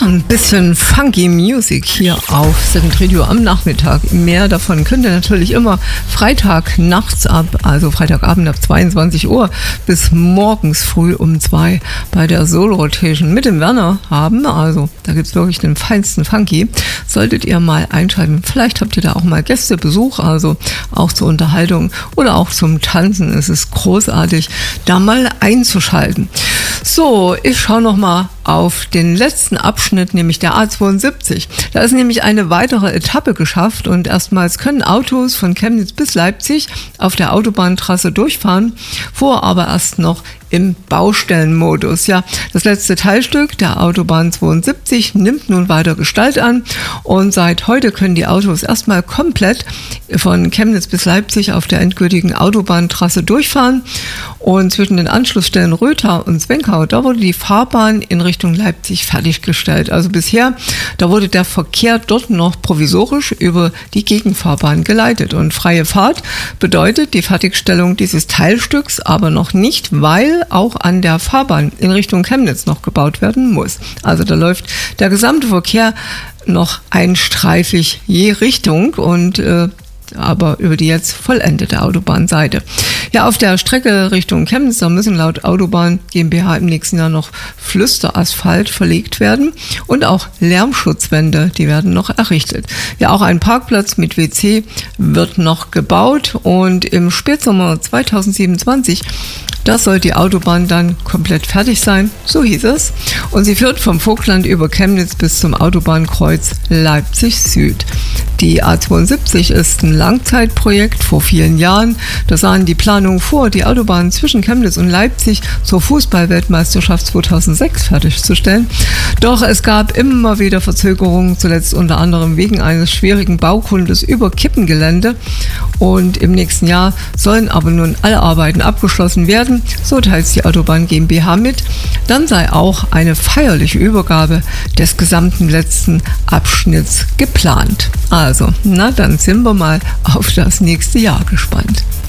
Ein bisschen funky Music hier auf Second Radio am Nachmittag. Mehr davon könnt ihr natürlich immer Freitag nachts also Freitagabend ab 22 Uhr bis morgens früh um 2 bei der Soul Rotation mit dem Werner haben. Also da gibt es wirklich den feinsten Funky. Solltet ihr mal einschalten. Vielleicht habt ihr da auch mal Gästebesuch, also auch zur Unterhaltung oder auch zum Tanzen. Es ist großartig, da mal einzuschalten. So, ich schaue noch mal auf den letzten Abschnitt, nämlich der A72. Da ist nämlich eine weitere Etappe geschafft und erstmals können Autos von Chemnitz bis Leipzig auf der Autobahntrasse durchfahren, vor aber erst noch im Baustellenmodus. Ja, das letzte Teilstück der Autobahn 72 nimmt nun weiter Gestalt an und seit heute können die Autos erstmal komplett von Chemnitz bis Leipzig auf der endgültigen Autobahntrasse durchfahren und zwischen den Anschlussstellen Rötha und Zwenkau, da wurde die Fahrbahn in Richtung Leipzig fertiggestellt. Also bisher, da wurde der Verkehr dort noch provisorisch über die Gegenfahrbahn geleitet und freie Fahrt bedeutet die Fertigstellung dieses Teilstücks aber noch nicht, weil auch an der Fahrbahn in Richtung Chemnitz noch gebaut werden muss. Also da läuft der gesamte Verkehr noch einstreifig je Richtung und aber über die jetzt vollendete Autobahnseite. Ja, auf der Strecke Richtung Chemnitz, da müssen laut Autobahn GmbH im nächsten Jahr noch Flüsterasphalt verlegt werden und auch Lärmschutzwände, die werden noch errichtet. Ja, auch ein Parkplatz mit WC wird noch gebaut und im Spätsommer 2027 da soll die Autobahn dann komplett fertig sein, so hieß es. Und sie führt vom Vogtland über Chemnitz bis zum Autobahnkreuz Leipzig Süd. Die A72 ist ein Langzeitprojekt vor vielen Jahren. Da sahen die Planungen vor, die Autobahn zwischen Chemnitz und Leipzig zur Fußball-Weltmeisterschaft 2006 fertigzustellen. Doch es gab immer wieder Verzögerungen, zuletzt unter anderem wegen eines schwierigen Baugrundes über Kippengelände. Und im nächsten Jahr sollen aber nun alle Arbeiten abgeschlossen werden. So teilt die Autobahn GmbH mit. Dann sei auch eine feierliche Übergabe des gesamten letzten Abschnitts geplant. Also, na dann sind wir mal auf das nächste Jahr gespannt.